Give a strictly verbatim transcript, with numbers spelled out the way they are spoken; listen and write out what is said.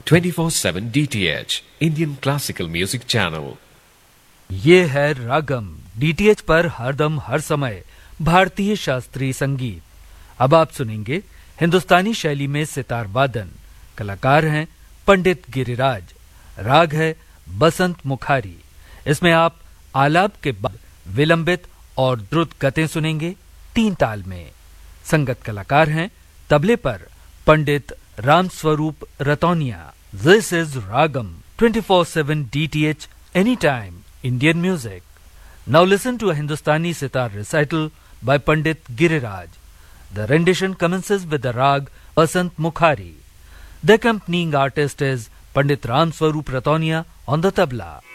twenty-four seven D T H Indian Classical Music Channel. ये है रागम DTH पर हरदम हर समय भारतीय शास्त्रीय संगीत। अब आप सुनेंगे हिंदुस्तानी शैली में सितार वादन। कलाकार हैं पंडित गिरिराज। राग है बसंत मुखारी। इसमें आप आलाप के बाद विलंबित और द्रुत गतें सुनेंगे तीन ताल में। संगत कलाकार हैं तबले पर पंडित Ramswaroop रतौनिया। This is ragam twenty-four seven D T H Anytime Indian Music. Now listen to a Hindustani sitar recital by Pandit Giriraj. The rendition commences with the rag Basant Mukhari. The accompanying artist is Pandit Ram Swarup Ratonia on the tabla.